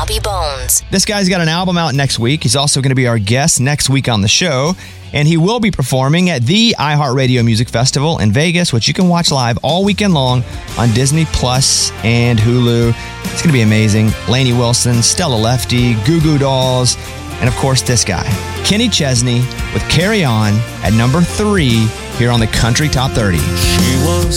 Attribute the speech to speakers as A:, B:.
A: Bobby Bones.
B: This guy's got an album out next week. He's also going to be our guest next week on the show. And he will be performing at the iHeartRadio Music Festival in Vegas, which you can watch live all weekend long on Disney Plus and Hulu. It's going to be amazing. Lainey Wilson, Stella Lefty, Goo Goo Dolls, and of course this guy, Kenny Chesney with Carry On at number 3 here on the Country Top 30.
C: She was